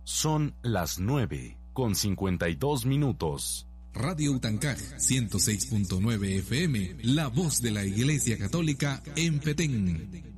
Son las 9:52. Radio Utancaj 106.9 FM, la voz de la Iglesia Católica en Petén.